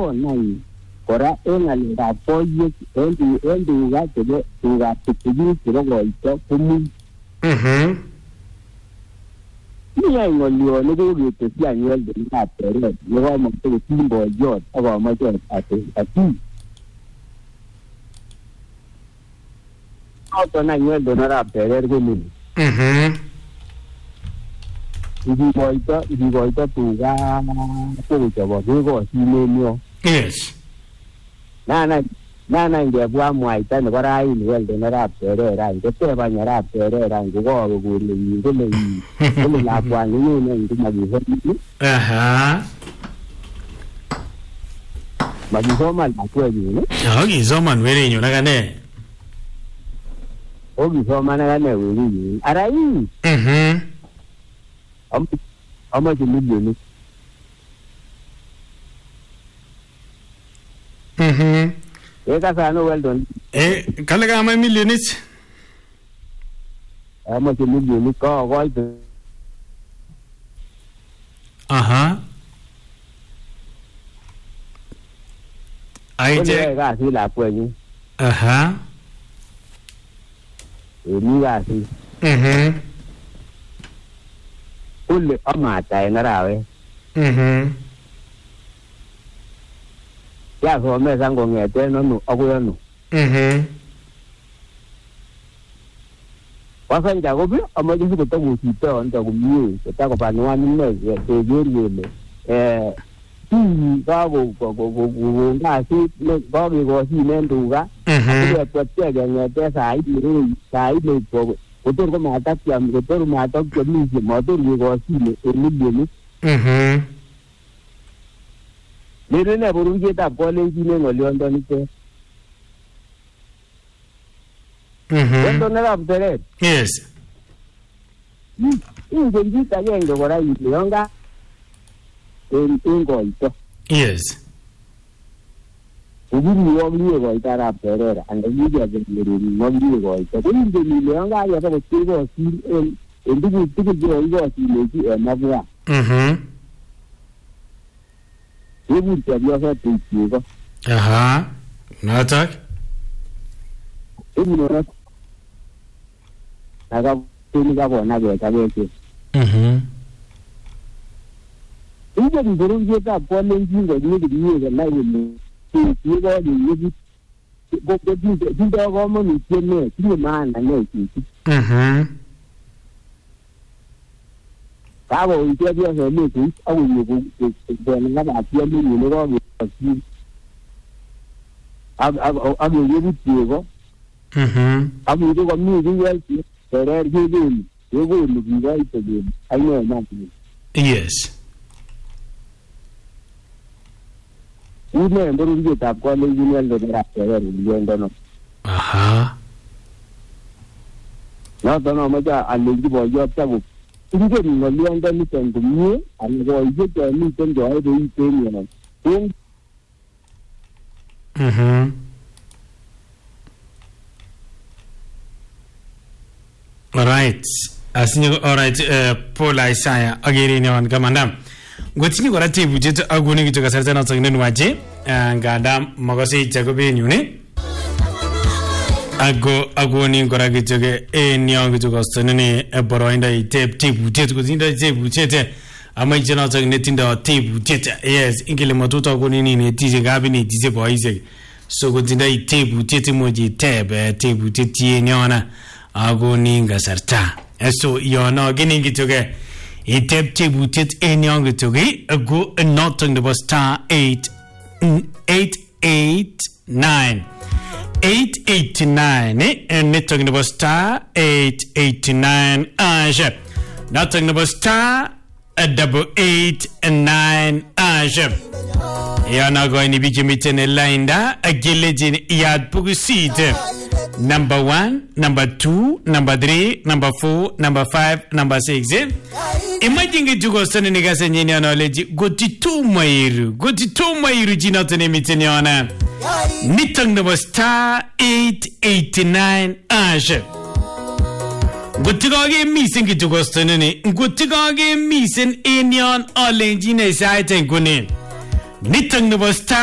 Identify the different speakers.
Speaker 1: kokonai kora en ngalekab boiyek en tuga chebo tugab pikipikit chebo koito komi. Miyai ng'olyon nekoketesyi any Weldonab Teret nekomoche kosyin boiyot akomoche ati. Noton any Weldonab Teret komini. Ikikoito tuga kokochobo kekosyin yo.
Speaker 2: Yes.
Speaker 1: Nana ngebwa mwaita nebo raini Weldonab Teret rani kotebany Arap Teret rani kokowe kole lakwani nyune komakisoman. Makisoman lakwenyin.
Speaker 2: Kisoman werenyu akane.
Speaker 1: Kisoman akane werenyin. Ara ii. Amache milionit. Kasano Weldon.
Speaker 2: Kale kama milionit.
Speaker 1: Amache milionit kokoito.
Speaker 2: Aite.
Speaker 1: Kasi lakwenyin. Ni kasi. Kule amata en arawe. Ya somesa ngong'eten ano akoi ano. Wasanja kobi amache sikotokosipto anta komie kotakopanuan ine keker kele kasit kakekosyin en tuga akeketwetke keng'ete sait kotor komatakyam kotor matakyamishe mator kekosyin en milionit. Lene bororyetab kolenjin en ng'olyondonitet. Weldonab Teret.
Speaker 2: Yes.
Speaker 1: Ingen kit agenge kora ile yonga en koito.
Speaker 2: Yes.
Speaker 1: Ukiriwoklie koito Arap Teret anda kikekererwoklie koito. Ko ingen ile yonga yaba kotekosyin en tuguk tugul chekokikosyinechi en mabwa. Yebur chepyoset cheko.
Speaker 2: Notok.
Speaker 1: Ibunono. Nakabona kekakeke. Ingen bororyetab kolenjin konyekiriye konai kole tindoi komonutiet ne tinye maana ne chichi. Kakoui chepyoset letuit akoye ng'atatyo minyi nekakekosyin akekebut cheko. Akere komi kiwelchi Teret kekonu kikoito kele aine mati.
Speaker 2: Yes.
Speaker 1: Ine bororyetab kolenjin Weldonab Teret miliondono. Noton amache alenji boiyot tako ingen ng'olyondoniton komie anan boiyet chomiten choe koiten yon.
Speaker 2: Alright. Alright, Paul Isaiah agerini on kamanda. Ngotinye kora tebutiet agone kityo kasarta notok nenwache nganda makase Jacobenyun agoni kora kityo ke enyo kityo kostonene boroindo iteb tebutiet kotinda tebutiet amache notok netindo tebutiet. Yes, ingele matuto agoni nini tije gabini tije boise. So kotinda tebutiet moji tebutiet yenyona agoni ngasarta. So yono gini kityo ke iteb tebutiet enyo kityo ke go notok nebo star 889 network number star 889 ashab network number star 889 ashab yana going to be jimiten linda agilejin yad pugusit number 1 number 2 number 3 number 4 number 5 number 6 imagine jugo sone nigase nyini anoleji gotituma iru jinotene miteniona nitang number star 889 ashab gotigage misen jugo sone ni gotigage misen enyon olenjine saiten kunin nitang number star